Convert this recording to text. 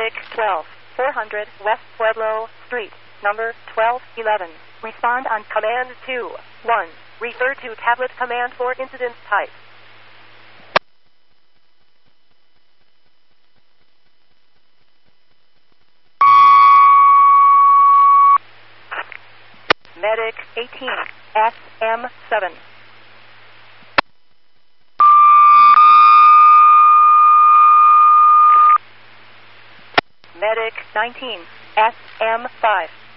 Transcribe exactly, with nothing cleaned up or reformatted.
Medic twelve, four hundred West Pueblo Street, number twelve eleven. Respond on Command two one. Refer to tablet command for incident type. Medic eighteen, S M seven. Medic nineteen, S M five.